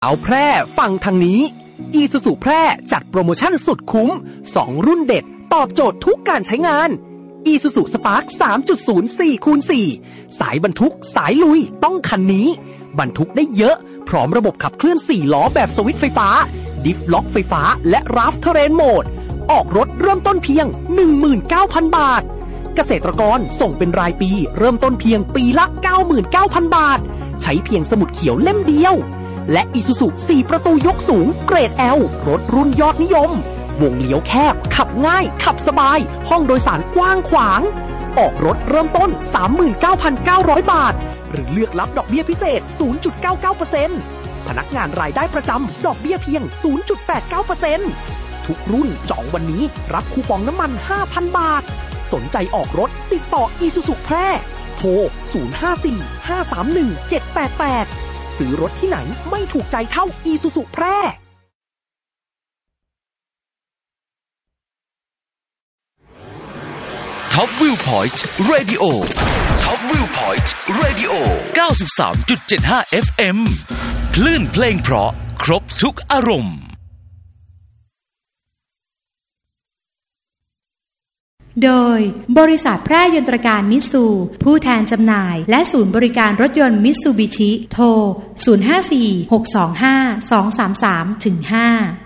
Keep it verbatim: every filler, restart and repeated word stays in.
เอาแพร่ฟังทางนี้ Isuzu แพร่จัดโปรโมชั่นสุดคุ้มสองรุ่นเด็ดตอบโจทย์ทุกการใช้งาน Isuzu Spark สามจุดศูนย์ สี่ คูณ สี่ สายบรรทุกสายลุยต้องคันนี้บรรทุกได้เยอะพร้อมระบบขับเคลื่อนสี่ล้อแบบสวิตช์ไฟฟ้าดิฟล็อกไฟฟ้าและราฟเทเรนโหมดออกรถเริ่มต้นเพียง หนึ่งหมื่นเก้าพัน บาทเกษตรกรส่งเป็นรายปีเริ่มต้นเพียงปีละ เก้าหมื่นเก้าพัน บาทใช้เพียงสมุดเขียวเล่มเดียวและ Isuzu สี่ประตูยกสูงเกรด L รถรุ่นยอดนิยมวงเลี้ยวแคบขับง่ายขับสบายห้องโดยสารกว้างขวางออกรถเริ่มต้น สามหมื่นเก้าพันเก้าร้อย บาทหรือเลือกรับดอกเบี้ยพิเศษ ศูนย์จุดเก้าเก้าเปอร์เซ็นต์ พนักงานรายได้ประจำดอกเบี้ยเพียง ศูนย์จุดแปดเก้าเปอร์เซ็นต์ ทุกรุ่นจองวันนี้รับคูปองน้ำมัน ห้าพัน บาทสนใจออกรถติดต่อ Isuzu แพร่โทร ศูนย์ ห้า สี่ ห้า สาม หนึ่ง เจ็ด แปด แปด ซื้อรถที่ไหนไม่ถูกใจเท่า Isuzu แพร่ Top Viewpoint Radio Top Viewpoint Radio เก้าสิบสามจุดเจ็ดห้า เอฟ เอ็ม คลื่นเพลงเพราะครบทุกอารมณ์โดยบริษัทแพร่ยนตรการมิตซูผู้แทนจำหน่ายและศูนย์บริการรถยนต์มิตซูบิชิโทรศูนย์ ห้า สี่ หก สอง ห้า สอง สาม สาม ห้า